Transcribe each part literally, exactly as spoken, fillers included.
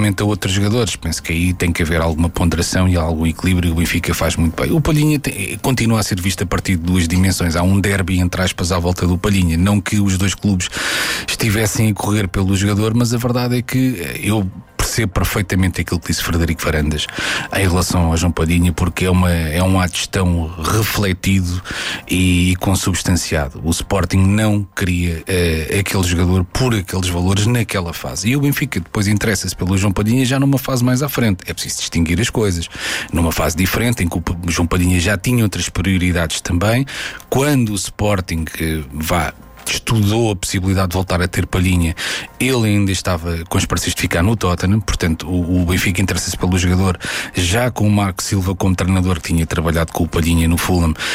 relativamente a outros jogadores, penso que aí tem que haver alguma ponderação e algum equilíbrio, e o Benfica faz muito bem. O Palhinha tem, continua a ser visto a partir de duas dimensões. Há um derby, entre aspas, à volta do Palhinha, não que os dois clubes estivessem a correr pelo jogador, mas a verdade é que eu percebo perfeitamente aquilo que disse Frederico Varandas em relação ao João Palhinha, porque é, uma, é um ato de gestão refletido e, e consubstanciado. O Sporting não queria uh, aquele jogador por aqueles valores naquela fase, e o Benfica depois interessa-se pelo João Palhinha já numa fase mais à frente. É preciso distinguir as coisas, numa fase diferente em que o João Palhinha já tinha outras prioridades também. Quando o Sporting uh, vá estudou a possibilidade de voltar a ter Palhinha, ele ainda estava com as pareces de ficar no Tottenham, portanto o, o Benfica interessa-se pelo jogador já com o Marco Silva como treinador, que tinha trabalhado com o Palhinha no Fulham, uh,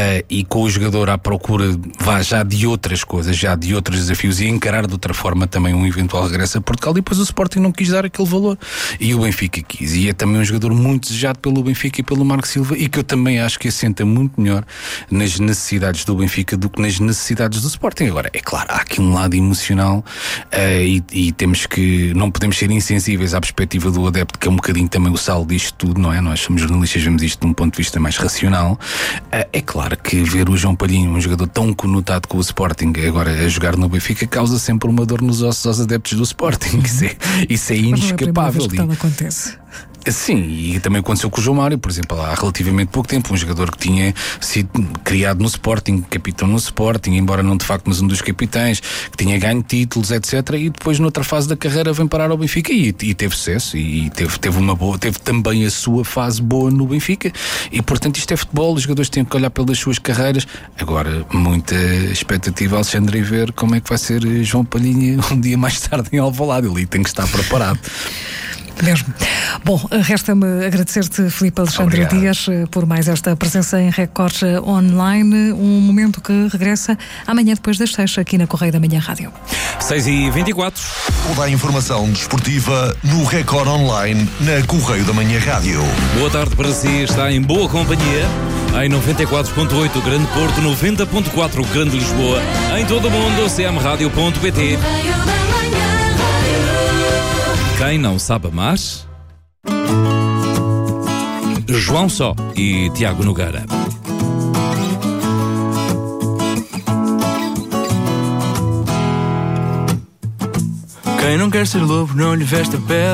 e com o jogador à procura vá já de outras coisas, já de outros desafios, e encarar de outra forma também um eventual regresso a Portugal. E depois o Sporting não quis dar aquele valor e o Benfica quis, e é também um jogador muito desejado pelo Benfica e pelo Marco Silva, e que eu também acho que assenta muito melhor nas necessidades do Benfica do que nas necessidades do Sporting. Agora, é claro, há aqui um lado emocional, uh, e, e temos que, não podemos ser insensíveis à perspectiva do adepto, que é um bocadinho também o sal disto tudo, não é? Nós somos jornalistas, vemos isto de um ponto de vista mais racional. Uh, é claro que ver o João Palhinha, um jogador tão conotado com o Sporting, agora a jogar no Benfica, causa sempre uma dor nos ossos aos adeptos do Sporting. Isso é, isso é inescapável. Mas não é a primeira vez que tal acontece. Sim, e também aconteceu com o João Mário, por exemplo, há relativamente pouco tempo, um jogador que tinha sido criado no Sporting, capitão no Sporting, embora não de facto, mas um dos capitães, que tinha ganho títulos, etcétera, e depois noutra fase da carreira vem parar ao Benfica e, e teve sucesso, e teve, teve uma boa, teve também a sua fase boa no Benfica, e portanto isto é futebol, os jogadores têm que olhar pelas suas carreiras. Agora, muita expectativa, Alexandre, e ver como é que vai ser João Palhinha um dia mais tarde em Alvalade. Ele tem que estar preparado. Mesmo. Bom, resta-me agradecer-te, Filipe Alexandre Obrigado. Dias, por mais esta presença em Record Online, um momento que regressa amanhã depois das seis, aqui na Correio da Manhã Rádio. seis e vinte e quatro. Toda a informação desportiva no Record Online, na Correio da Manhã Rádio. Boa tarde para si, está em boa companhia. Em noventa e quatro ponto oito, Grande Porto, noventa ponto quatro, Grande Lisboa. Em todo o mundo, c m radio ponto p t. Quem não sabe mais? João Só e Tiago Nogueira. Quem não quer ser lobo não lhe veste a pele.